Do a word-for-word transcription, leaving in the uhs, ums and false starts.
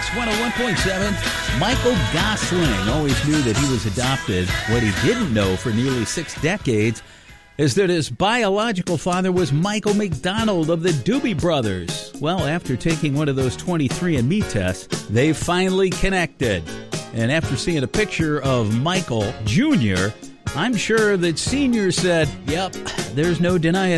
one oh one point seven. Michael Gosling always knew that he was adopted. What he didn't know for nearly six decades is that his biological father was Michael McDonald of the Doobie Brothers. Well, after taking one of those twenty-three and me tests, they finally connected. And after seeing a picture of Michael Junior, I'm sure that Senior said, yep, there's no denying